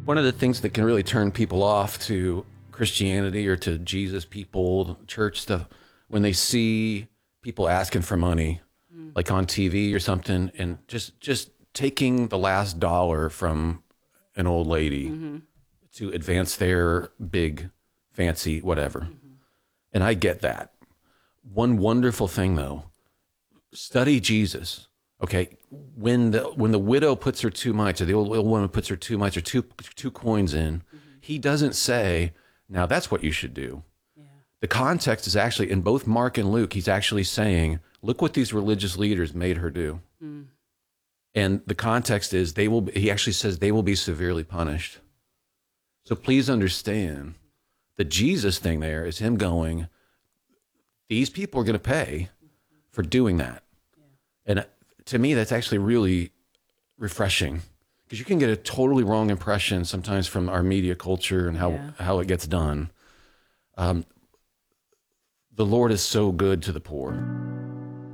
One of the things that can really turn people off to Christianity or to Jesus people, church stuff, when they see people asking for money, like on TV or something, and just taking the last dollar from an old lady to advance their big, fancy whatever. And I get that. One wonderful thing, though, study Jesus. Okay, when the widow puts her 2 mites, or the old woman puts her 2 mites or two coins in, he doesn't say, now that's what you should do. Yeah. The context is actually, in both Mark and Luke, he's actually saying, look what these religious leaders made her do. And the context is he actually says they will be severely punished. So please understand, the Jesus thing there is him going, these people are going to pay for doing that. Yeah. And to me, that's actually really refreshing, because you can get a totally wrong impression sometimes from our media culture and how it gets done. The Lord is so good to the poor.